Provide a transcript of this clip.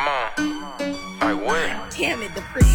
Come on. Like what? Damn it, the freak.